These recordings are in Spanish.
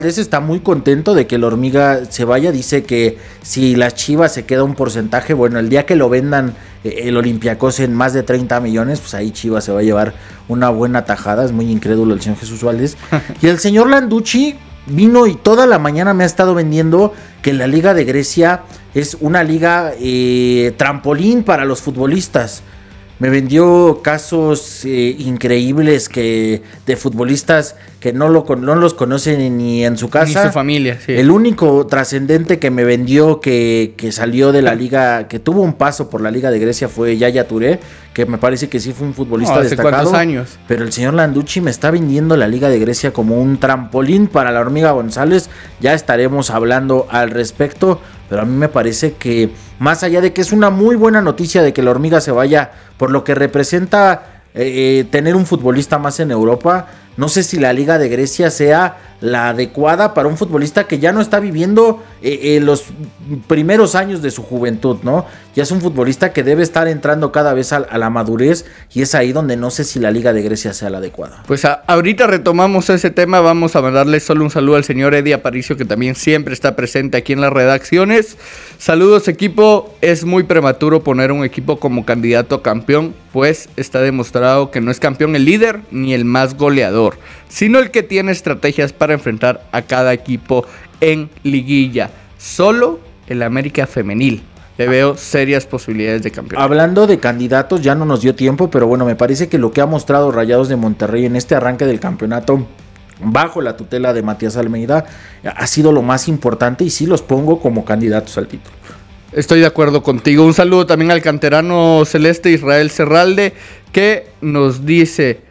está muy contento de que la hormiga se vaya. Dice que si las Chivas se queda un porcentaje, bueno, el día que lo vendan el Olympiacos en más de 30 millones, pues ahí Chivas se va a llevar una buena tajada. Es muy incrédulo el señor Jesús Valdés. Y el señor Landucci vino y toda la mañana me ha estado vendiendo que la Liga de Grecia es una liga trampolín para los futbolistas. Me vendió casos increíbles de futbolistas que no los conocen ni en su casa. Ni su familia, sí. El único trascendente que me vendió que salió de la liga, que tuvo un paso por la Liga de Grecia, fue Yaya Touré, que me parece que sí fue un futbolista ¿Hace destacado. cuántos años? Pero el señor Landucci me está vendiendo la Liga de Grecia como un trampolín para la hormiga González. Ya estaremos hablando al respecto. Pero a mí me parece que, más allá de que es una muy buena noticia de que la hormiga se vaya, por lo que representa tener un futbolista más en Europa, no sé si la Liga de Grecia sea la adecuada para un futbolista que ya no está viviendo los primeros años de su juventud, ¿no? Ya es un futbolista que debe estar entrando cada vez a la madurez, y es ahí donde no sé si la Liga de Grecia sea la adecuada. Pues ahorita retomamos ese tema. Vamos a mandarle solo un saludo al señor Eddie Aparicio, que también siempre está presente aquí en las redacciones. Saludos, equipo. Es muy prematuro poner un equipo como candidato a campeón, pues está demostrado que no es campeón el líder ni el más goleador, sino el que tiene estrategias para enfrentar a cada equipo en liguilla. Solo el América femenil le veo serias posibilidades de campeón. Hablando de candidatos, ya no nos dio tiempo, pero bueno, me parece que lo que ha mostrado Rayados de Monterrey en este arranque del campeonato, bajo la tutela de Matías Almeida, ha sido lo más importante, y sí los pongo como candidatos al título. Estoy de acuerdo contigo. Un saludo también al canterano celeste Israel Serralde, que nos dice...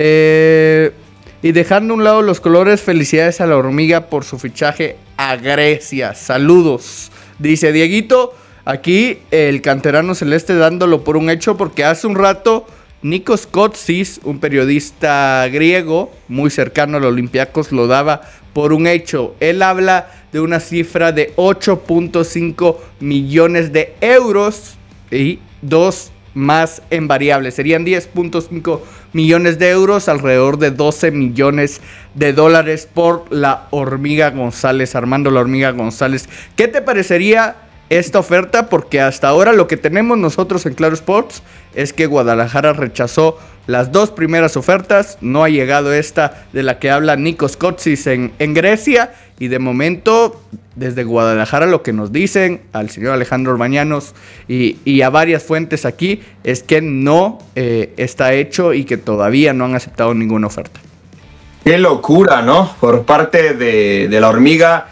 y dejando a un lado los colores, felicidades a la hormiga por su fichaje a Grecia. Saludos. Dice Dieguito, aquí el canterano celeste dándolo por un hecho, porque hace un rato Nikos Kotsis, un periodista griego muy cercano al Olympiacos, lo daba por un hecho. Él habla de una cifra de 8.5 millones de euros y 2 más en variables. Serían 10.5 millones de euros, alrededor de 12 millones de dólares por la hormiga González, Armando la hormiga González. ¿Qué te parecería esta oferta? Porque hasta ahora lo que tenemos nosotros en Claro Sports es que Guadalajara rechazó las 2 primeras ofertas, no ha llegado esta de la que habla Nikos Kotsis en Grecia, y de momento desde Guadalajara lo que nos dicen al señor Alejandro Orbañanos y a varias fuentes aquí es que no está hecho y que todavía no han aceptado ninguna oferta. Qué locura, ¿no? Por parte de la hormiga.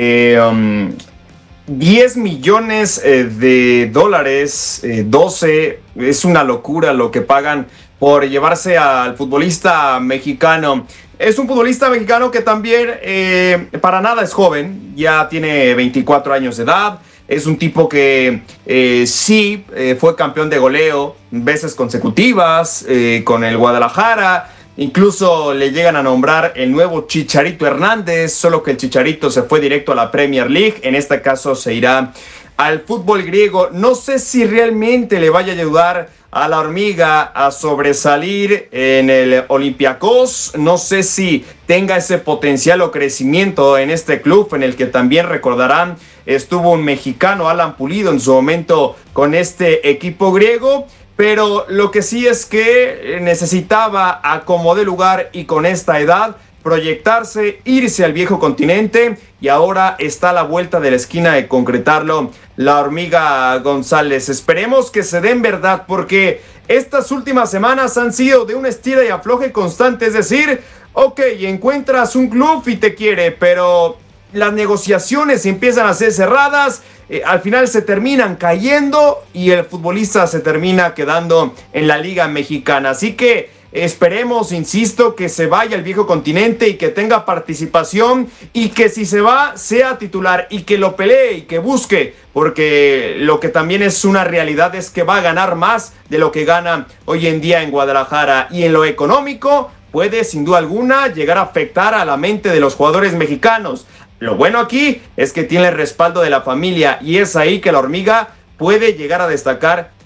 10 millones de dólares, 12, es una locura lo que pagan por llevarse al futbolista mexicano. Es un futbolista mexicano que también para nada es joven, ya tiene 24 años de edad. Es un tipo que sí fue campeón de goleo veces consecutivas con el Guadalajara. Incluso le llegan a nombrar el nuevo Chicharito Hernández, solo que el Chicharito se fue directo a la Premier League. En este caso se irá al fútbol griego. No sé si realmente le vaya a ayudar a la hormiga a sobresalir en el Olympiacos. No sé si tenga ese potencial o crecimiento en este club, en el que también recordarán estuvo un mexicano, Alan Pulido, en su momento con este equipo griego. Pero lo que sí es que necesitaba a como de lugar y con esta edad proyectarse, irse al viejo continente, y ahora está a la vuelta de la esquina de concretarlo la hormiga González. Esperemos que se dé en verdad, porque estas últimas semanas han sido de un estira y afloje constante. Es decir, ok, encuentras un club y te quiere, pero las negociaciones empiezan a ser cerradas, al final se terminan cayendo y el futbolista se termina quedando en la Liga Mexicana. Así que esperemos, insisto, que se vaya al viejo continente y que tenga participación, y que si se va sea titular y que lo pelee y que busque, porque lo que también es una realidad es que va a ganar más de lo que gana hoy en día en Guadalajara, y en lo económico puede sin duda alguna llegar a afectar a la mente de los jugadores mexicanos. Lo bueno aquí es que tiene el respaldo de la familia, y es ahí que la hormiga puede llegar a destacar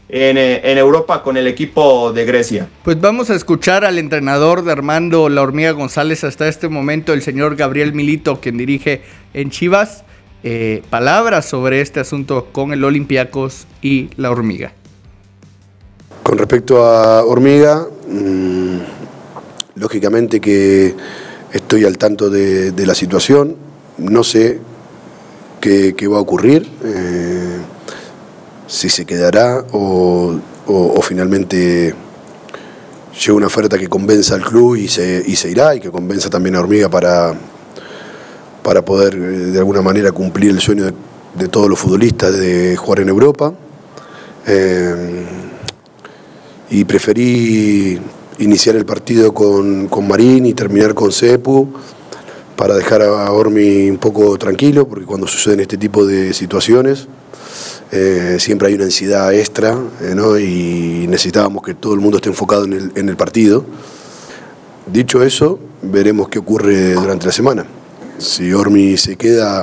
en Europa con el equipo de Grecia. Pues vamos a escuchar al entrenador de Armando La Hormiga González hasta este momento, el señor Gabriel Milito, quien dirige en Chivas, palabras sobre este asunto con el Olympiacos y La Hormiga. Con respecto a Hormiga, lógicamente que estoy al tanto de la situación, no sé qué va a ocurrir, si se quedará o finalmente llega una oferta que convenza al club y se irá, y que convenza también a Hormiga para poder de alguna manera cumplir el sueño de todos los futbolistas de jugar en Europa. Y preferí iniciar el partido con Marín y terminar con Cepu para dejar a Hormi un poco tranquilo, porque cuando suceden este tipo de situaciones siempre hay una ansiedad extra, ¿no? Y necesitábamos que todo el mundo esté enfocado en el partido. Dicho eso, veremos qué ocurre durante la semana. Si Hormi se queda,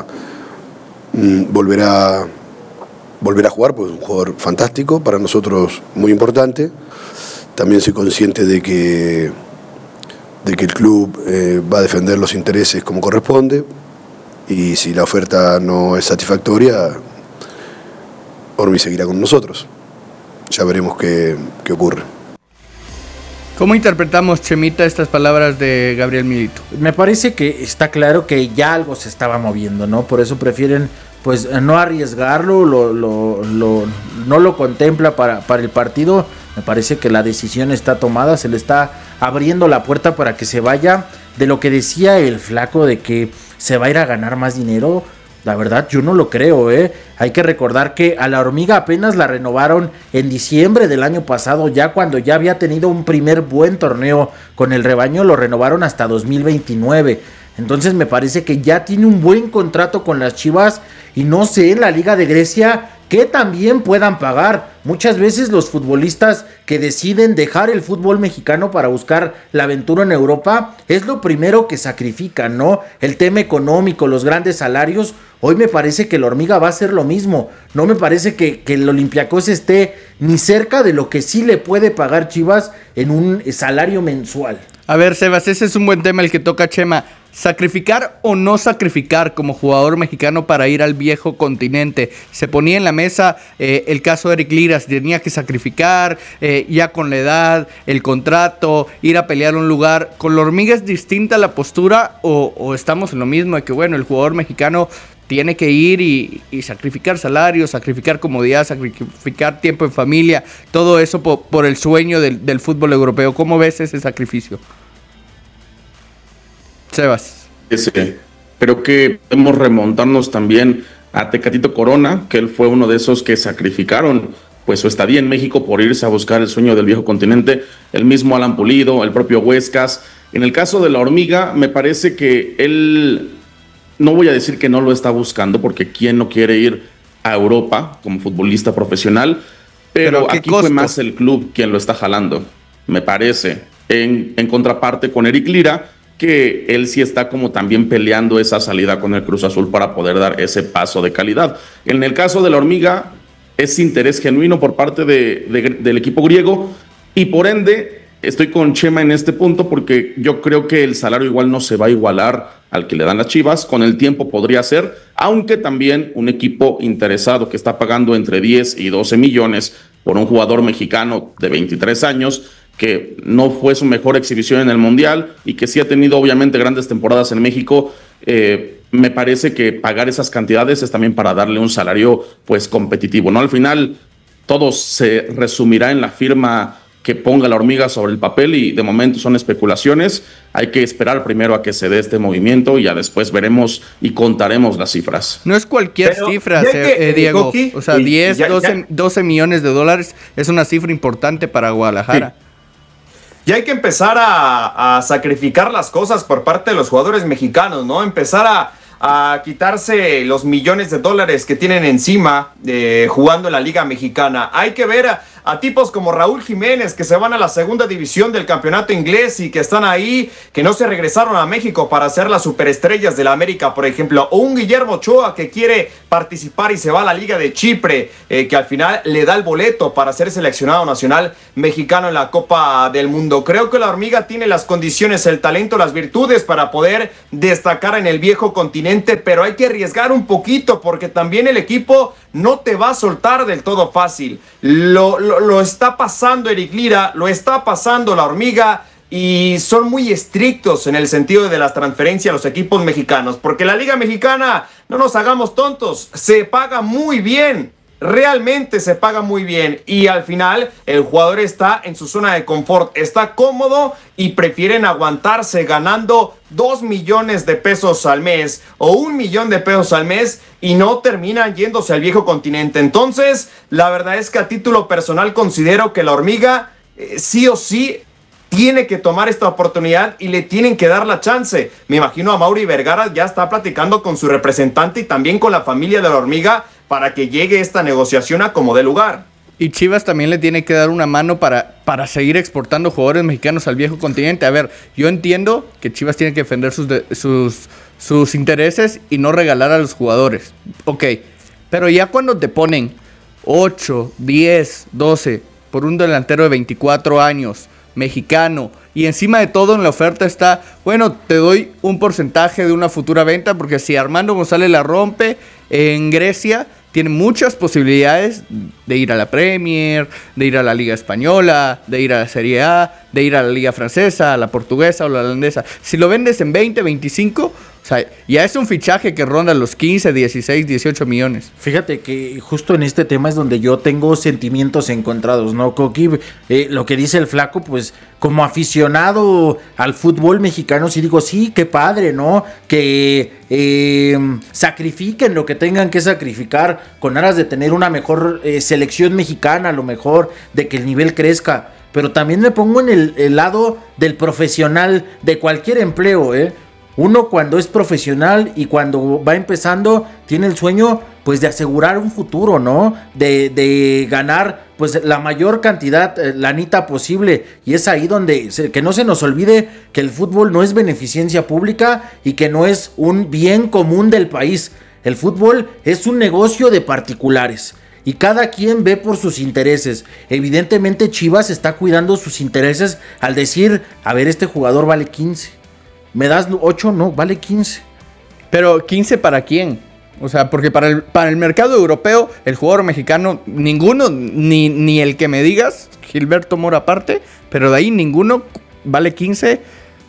volverá a jugar, pues es un jugador fantástico, para nosotros muy importante. También soy consciente de que el club va a defender los intereses como corresponde, y si la oferta no es satisfactoria, Hormi seguirá con nosotros. Ya veremos qué ocurre. ¿Cómo interpretamos, Chemita, estas palabras de Gabriel Milito? Me parece que está claro que ya algo se estaba moviendo, ¿no? Por eso prefieren pues no arriesgarlo, no lo contempla para el partido. Me parece que la decisión está tomada, se le está abriendo la puerta para que se vaya. De lo que decía el flaco de que se va a ir a ganar más dinero, la verdad yo no lo creo, Hay que recordar que a La Hormiga apenas la renovaron en diciembre del año pasado, ya cuando ya había tenido un primer buen torneo con el rebaño, lo renovaron hasta 2029. Entonces me parece que ya tiene un buen contrato con las Chivas, y no sé en la Liga de Grecia que también puedan pagar. Muchas veces los futbolistas que deciden dejar el fútbol mexicano para buscar la aventura en Europa es lo primero que sacrifican, ¿no? El tema económico, los grandes salarios. Hoy me parece que la Hormiga va a hacer lo mismo. No me parece que el Olympiacos esté ni cerca de lo que sí le puede pagar Chivas en un salario mensual. A ver, Sebas, ese es un buen tema el que toca Chema. ¿Sacrificar o no sacrificar como jugador mexicano para ir al viejo continente? Se ponía en la mesa el caso de Eric Lira, si tenía que sacrificar ya con la edad, el contrato, ir a pelear un lugar. ¿Con la Hormiga es distinta la postura o estamos en lo mismo de que, bueno, el jugador mexicano tiene que ir y sacrificar salarios, sacrificar comodidad, sacrificar tiempo en familia, todo eso por el sueño del fútbol europeo? ¿Cómo ves ese sacrificio? Sebas. Creo que podemos remontarnos también a Tecatito Corona, que él fue uno de esos que sacrificaron pues su estadía en México por irse a buscar el sueño del viejo continente. El mismo Alan Pulido, el propio Huescas. En el caso de La Hormiga, me parece que él, no voy a decir que no lo está buscando, porque quién no quiere ir a Europa como futbolista profesional, pero aquí fue más el club quien lo está jalando, me parece. En contraparte con Eric Lira, que él sí está como también peleando esa salida con el Cruz Azul para poder dar ese paso de calidad. En el caso de La Hormiga, es interés genuino por parte del equipo griego, y por ende estoy con Chema en este punto, porque yo creo que el salario igual no se va a igualar al que le dan las Chivas. Con el tiempo podría ser, aunque también un equipo interesado que está pagando entre 10 y 12 millones por un jugador mexicano de 23 años, que no fue su mejor exhibición en el Mundial y que sí ha tenido obviamente grandes temporadas en México, me parece que pagar esas cantidades es también para darle un salario pues competitivo, ¿no? Al final todo se resumirá en la firma que ponga La Hormiga sobre el papel, y de momento son especulaciones. Hay que esperar primero a que se dé este movimiento y ya después veremos y contaremos las cifras. No es cualquier cifra, Diego. Coqui, o sea, 10, 12 millones de dólares es una cifra importante para Guadalajara. Sí. Ya hay que empezar a sacrificar las cosas por parte de los jugadores mexicanos, ¿no? Empezar a quitarse los millones de dólares que tienen encima jugando en la Liga Mexicana. Hay que ver a tipos como Raúl Jiménez, que se van a la segunda división del campeonato inglés y que están ahí, que no se regresaron a México para ser las superestrellas de la América, por ejemplo, o un Guillermo Ochoa que quiere participar y se va a la Liga de Chipre, que al final le da el boleto para ser seleccionado nacional mexicano en la Copa del Mundo. Creo que la hormiga tiene las condiciones, el talento, las virtudes para poder destacar en el viejo continente, pero hay que arriesgar un poquito porque también el equipo no te va a soltar del todo fácil. Lo está pasando Eric Lira, lo está pasando la hormiga, y son muy estrictos en el sentido de las transferencias a los equipos mexicanos, porque la Liga Mexicana, no nos hagamos tontos, se paga muy bien. Realmente se paga muy bien y al final el jugador está en su zona de confort, está cómodo y prefieren aguantarse ganando 2 millones de pesos al mes o 1 millón de pesos al mes y no terminan yéndose al viejo continente. Entonces, la verdad es que a título personal considero que la hormiga sí o sí tiene que tomar esta oportunidad y le tienen que dar la chance. Me imagino a Mauri Vergara ya está platicando con su representante y también con la familia de la hormiga para que llegue esta negociación a como dé lugar. Y Chivas también le tiene que dar una mano para seguir exportando jugadores mexicanos al viejo continente. A ver, yo entiendo que Chivas tiene que defender sus intereses y no regalar a los jugadores. Ok, pero ya cuando te ponen 8, 10, 12 por un delantero de 24 años, mexicano, y encima de todo en la oferta está, bueno, te doy un porcentaje de una futura venta, porque si Armando González la rompe en Grecia, tiene muchas posibilidades de ir a la Premier, de ir a la Liga Española, de ir a la Serie A, de ir a la Liga Francesa, a la Portuguesa o la Holandesa. Si lo vendes en 20, 25, o sea, ya es un fichaje que ronda los 15, 16, 18 millones. Fíjate que justo en este tema es donde yo tengo sentimientos encontrados, ¿no, Coqui? Lo que dice el Flaco, pues como aficionado al fútbol mexicano, sí digo, sí, qué padre, ¿no? Que sacrifiquen lo que tengan que sacrificar con aras de tener una mejor selección mexicana, a lo mejor, de que el nivel crezca. Pero también me pongo en el lado del profesional de cualquier empleo, ¿eh? Uno cuando es profesional y cuando va empezando tiene el sueño pues de asegurar un futuro, ¿no? De ganar pues la mayor cantidad, lanita posible. Y es ahí donde que no se nos olvide que el fútbol no es beneficencia pública y que no es un bien común del país. El fútbol es un negocio de particulares. Y cada quien ve por sus intereses. Evidentemente Chivas está cuidando sus intereses al decir, a ver, este jugador vale 15. ¿Me das 8? No, vale 15. Pero 15 ¿para quién? O sea, porque para el mercado europeo, el jugador mexicano, ninguno, ni el que me digas, Gilberto Mora aparte, pero de ahí ninguno vale 15,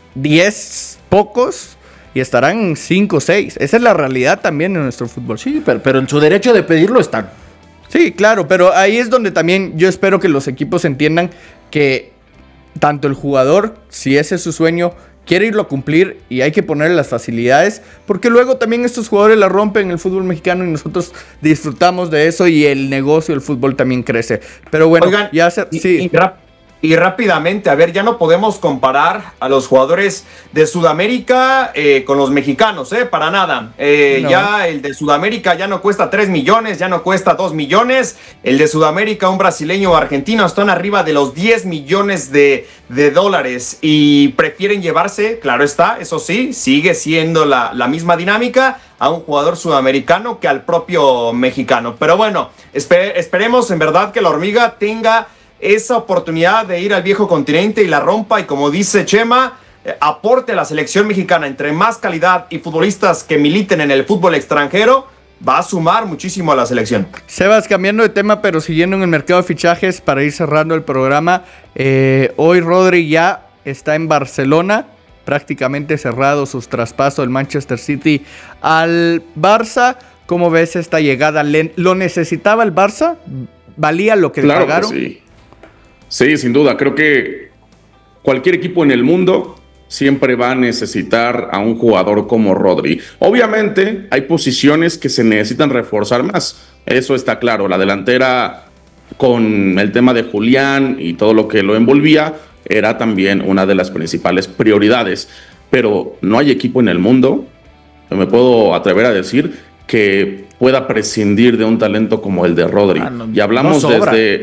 10 pocos, y estarán 5 o 6. Esa es la realidad también en nuestro fútbol. Sí, pero en su derecho de pedirlo están. Sí, claro, pero ahí es donde también yo espero que los equipos entiendan que tanto el jugador, si ese es su sueño, quiere irlo a cumplir y hay que ponerle las facilidades, porque luego también estos jugadores la rompen en el fútbol mexicano y nosotros disfrutamos de eso y el negocio del fútbol también crece. Pero bueno, oigan, ya se... Sí. Y rápidamente, a ver, ya no podemos comparar a los jugadores de Sudamérica con los mexicanos, para nada. No. Ya el de Sudamérica ya no cuesta 3 millones, ya no cuesta 2 millones. El de Sudamérica, un brasileño o argentino, están arriba de los 10 millones de dólares y prefieren llevarse, claro está, eso sí, sigue siendo la misma dinámica, a un jugador sudamericano que al propio mexicano. Pero bueno, esperemos en verdad que la hormiga tenga esa oportunidad de ir al viejo continente y la rompa, y como dice Chema, aporte a la selección mexicana. Entre más calidad y futbolistas que militen en el fútbol extranjero, va a sumar muchísimo a la selección. Sebas, cambiando de tema, pero siguiendo en el mercado de fichajes para ir cerrando el programa, hoy Rodri ya está en Barcelona, prácticamente cerrado sus traspasos del Manchester City al Barça. ¿Cómo ves esta llegada? ¿Lo necesitaba el Barça? ¿Valía lo que le pagaron? Que sí. Sí, sin duda. Creo que cualquier equipo en el mundo siempre va a necesitar a un jugador como Rodri. Obviamente hay posiciones que se necesitan reforzar más. Eso está claro. La delantera, con el tema de Julián y todo lo que lo envolvía, era también una de las principales prioridades. Pero no hay equipo en el mundo, me puedo atrever a decir, que pueda prescindir de un talento como el de Rodri. No, y hablamos no sobra.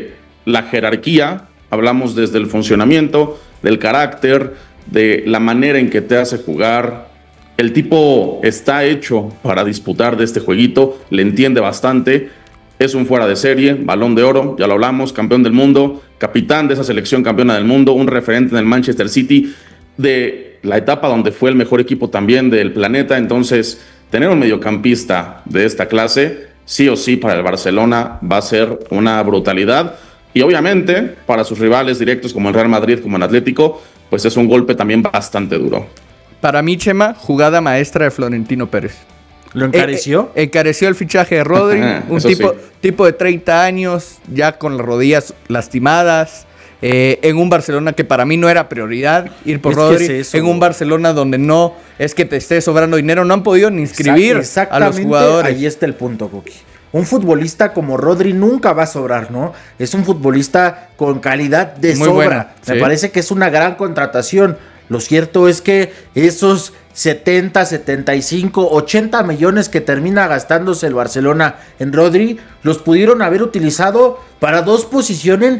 la jerarquía, hablamos desde el funcionamiento, del carácter, de la manera en que te hace jugar. El tipo está hecho para disputar de este jueguito, le entiende bastante, es un fuera de serie, Balón de Oro, ya lo hablamos, campeón del mundo, capitán de esa selección campeona del mundo, un referente en el Manchester City, de la etapa donde fue el mejor equipo también del planeta. Entonces, tener un mediocampista de esta clase, sí o sí para el Barcelona va a ser una brutalidad. Y obviamente, para sus rivales directos como el Real Madrid, como el Atlético, pues es un golpe también bastante duro. Para mí, Chema, jugada maestra de Florentino Pérez. ¿Lo encareció? Encareció el fichaje de Rodri, un tipo de 30 años, ya con las rodillas lastimadas, en un Barcelona que para mí no era prioridad ir por Rodri, en un Barcelona donde no es que te esté sobrando dinero, no han podido ni inscribir a los jugadores. Ahí está el punto, Cookie. Un futbolista como Rodri nunca va a sobrar, ¿no? Es un futbolista con calidad de muy sobra. Buena, Me parece que es una gran contratación. Lo cierto es que esos 70, 75, 80 millones que termina gastándose el Barcelona en Rodri, los pudieron haber utilizado para dos posiciones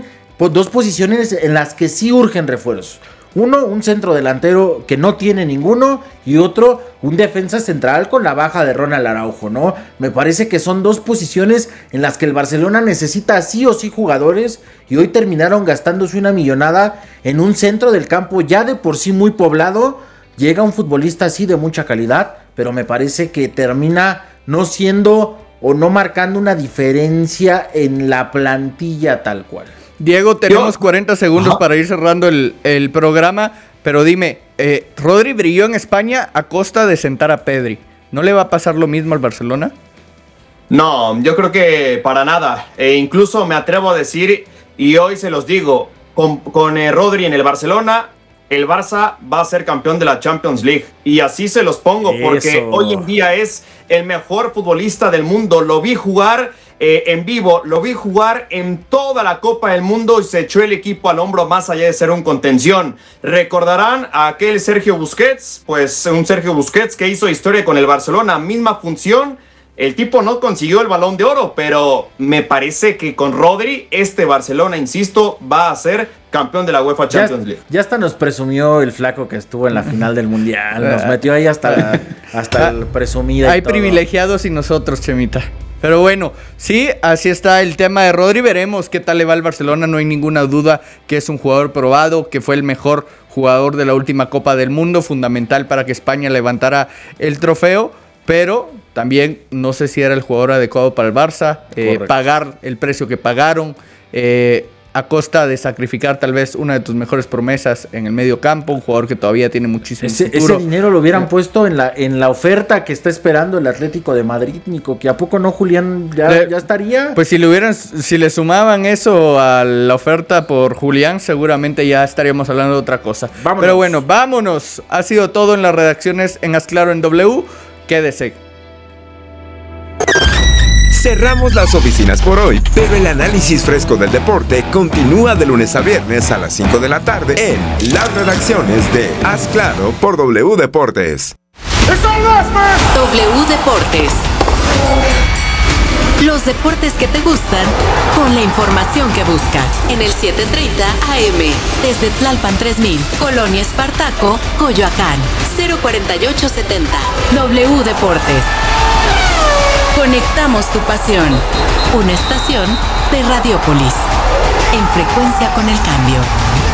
en las que sí urgen refuerzos. Uno, un centro delantero que no tiene ninguno, y otro, un defensa central con la baja de Ronald Araujo, ¿no? Me parece que son dos posiciones en las que el Barcelona necesita sí o sí jugadores, y hoy terminaron gastándose una millonada en un centro del campo ya de por sí muy poblado. Llega un futbolista así de mucha calidad, pero me parece que termina no siendo o no marcando una diferencia en la plantilla tal cual. Diego, tenemos 40 segundos para ir cerrando el programa, pero dime, Rodri brilló en España a costa de sentar a Pedri. ¿No le va a pasar lo mismo al Barcelona? No, yo creo que para nada. Incluso me atrevo a decir, y hoy se los digo, con Rodri en el Barcelona, el Barça va a ser campeón de la Champions League. Y así se los pongo, porque hoy en día es el mejor futbolista del mundo. Lo vi jugar en vivo, lo vi jugar en toda la Copa del Mundo y se echó el equipo al hombro más allá de ser un contención. Recordarán a aquel Sergio Busquets, pues un Sergio Busquets que hizo historia con el Barcelona, misma función. El tipo no consiguió el Balón de Oro, pero me parece que con Rodri, este Barcelona, insisto, va a ser campeón de la UEFA Champions League. Ya hasta nos presumió el flaco que estuvo en la final del Mundial. Nos metió ahí hasta el presumido. Hay privilegiados y nosotros, Chemita. Pero bueno, sí, así está el tema de Rodri. Veremos qué tal le va al Barcelona. No hay ninguna duda que es un jugador probado, que fue el mejor jugador de la última Copa del Mundo, fundamental para que España levantara el trofeo. Pero también no sé si era el jugador adecuado para el Barça. Pagar el precio que pagaron, a costa de sacrificar tal vez una de tus mejores promesas en el medio campo, un jugador que todavía tiene muchísimo futuro. Ese dinero lo hubieran puesto en la oferta que está esperando el Atlético de Madrid, Nico, que a poco no, Julián, ya estaría. Pues si le sumaban eso a la oferta por Julián, seguramente ya estaríamos hablando de otra cosa. Vámonos. Pero bueno, vámonos. Ha sido todo en las redacciones en Haz Claro en W. Quédese. Cerramos las oficinas por hoy, pero el análisis fresco del deporte continúa de lunes a viernes a las 5 de la tarde en las redacciones de Haz Claro por W Deportes. W Deportes. Los deportes que te gustan con la información que buscas en el 730 AM desde Tlalpan 3000, Colonia Espartaco, Coyoacán, 04870. W Deportes. Conectamos tu pasión. Una estación de Radiopolis. En frecuencia con el cambio.